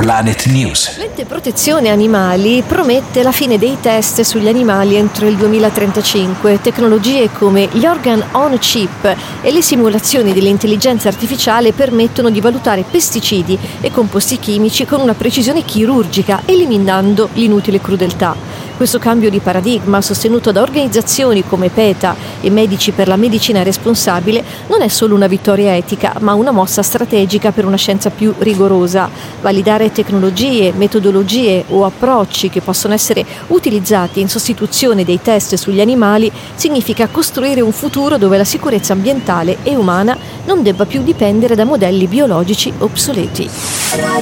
Planet News. L'ente Protezione Animali promette la fine dei test sugli animali entro il 2035. Tecnologie come gli organ on chip e le simulazioni dell'intelligenza artificiale permettono di valutare pesticidi e composti chimici con una precisione chirurgica, eliminando l'inutile crudeltà. Questo cambio di paradigma, sostenuto da organizzazioni come PETA e Medici per la Medicina Responsabile, non è solo una vittoria etica, ma una mossa strategica per una scienza più rigorosa. Validare tecnologie, metodologie o approcci che possono essere utilizzati in sostituzione dei test sugli animali significa costruire un futuro dove la sicurezza ambientale e umana non debba più dipendere da modelli biologici obsoleti.